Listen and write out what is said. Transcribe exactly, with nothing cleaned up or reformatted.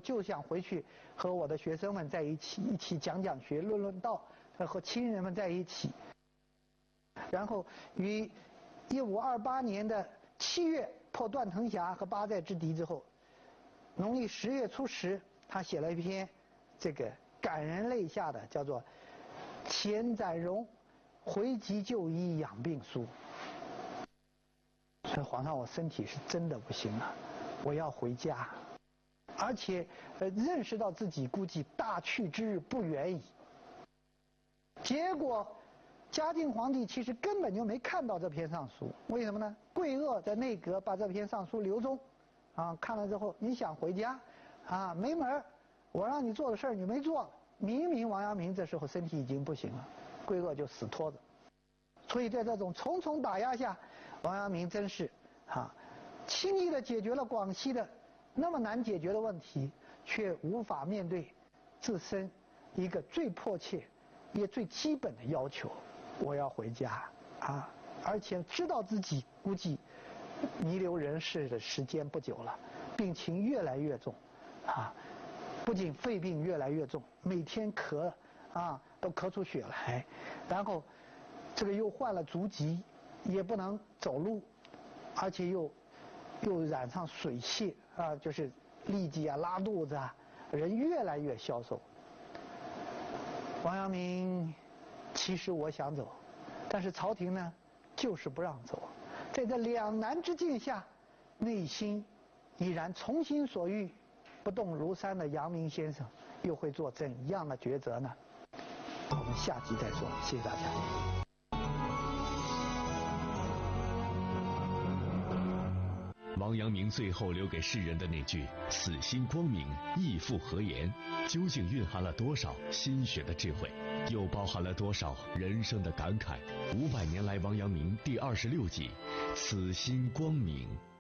就想回去和我的学生们在一起，一起讲讲学、论论道，和亲人们在一起。然后于一五二八年的七月破断藤峡和八寨之敌之后，农历十月初十，他写了一篇这个感人泪下的叫做《钱载荣回籍就医养病书》。说皇上，我身体是真的不行了，我要回家，而且呃认识到自己估计大去之日不远矣。结果嘉靖皇帝其实根本就没看到这篇上书，为什么呢？桂萼在内阁把这篇上书留中，啊，看了之后你想回家，啊，没门儿，我让你做的事儿你没做，明明王阳明这时候身体已经不行了，桂萼就死拖着。所以在这种重重打压下，王阳明真是啊，轻易的解决了广西的那么难解决的问题，却无法面对自身一个最迫切也最基本的要求，我要回家啊！而且知道自己估计弥留人世的时间不久了，病情越来越重啊，不仅肺病越来越重，每天咳啊都咳出血来，然后这个又患了足疾，也不能走路，而且又又染上水泄啊，就是痢疾啊、拉肚子啊，人越来越消瘦。王阳明其实我想走，但是朝廷呢就是不让走。在这两难之境下，内心已然从心所欲、不动如山的阳明先生又会做怎样的抉择呢？我们下集再说，谢谢大家。 王阳明最后留给世人的那句“此心光明，亦复何言”，究竟蕴含了多少心学的智慧，又包含了多少人生的感慨？五百年来，王阳明第二十六集，此心光明。